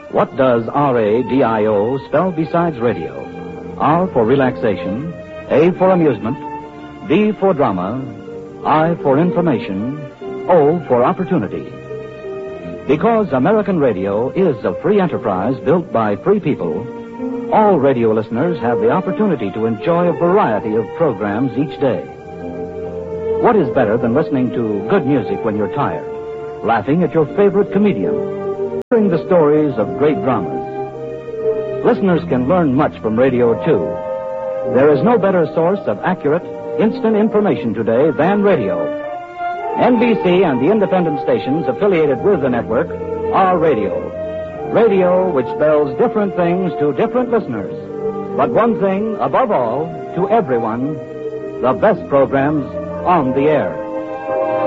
What does R-A-D-I-O spell besides radio? R for relaxation, A for amusement, D for drama, I for information, O for opportunity. Because American radio is a free enterprise built by free people, all radio listeners have the opportunity to enjoy a variety of programs each day. What is better than listening to good music when you're tired, laughing at your favorite comedian, hearing the stories of great dramas? Listeners can learn much from radio, too. There is no better source of accurate, instant information today than radio. NBC and the independent stations affiliated with the network are radio. Radio which spells different things to different listeners. But one thing, above all, to everyone, the best programs on the air.